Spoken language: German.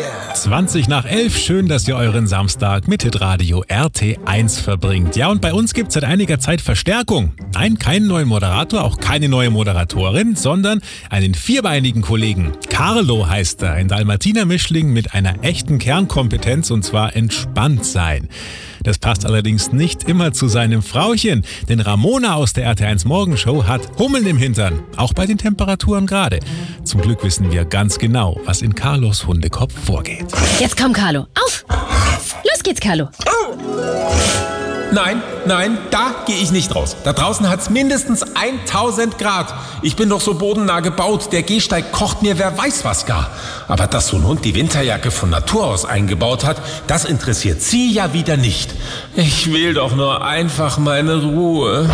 20 nach 11, schön, dass ihr euren Samstag mit Hitradio RT1 verbringt. Ja, und bei uns gibt's seit einiger Zeit Verstärkung. Nein, keinen neuen Moderator, auch keine neue Moderatorin, sondern einen vierbeinigen Kollegen. Carlo heißt er, ein Dalmatiner-Mischling mit einer echten Kernkompetenz, und zwar entspannt sein. Das passt allerdings nicht immer zu seinem Frauchen, denn Ramona aus der RT1 Morgenshow hat Hummeln im Hintern, auch bei den Temperaturen gerade. Zum Glück wissen wir ganz genau, was in Carlos Hundekopf vorgeht. Jetzt komm, Carlo, auf! Los geht's, Carlo. Nein, da gehe ich nicht raus. Da draußen hat's mindestens 1000 Grad. Ich bin doch so bodennah gebaut. Der Gehsteig kocht mir wer weiß was gar. Aber dass so ein Hund die Winterjacke von Natur aus eingebaut hat, das interessiert sie ja wieder nicht. Ich will doch nur einfach meine Ruhe.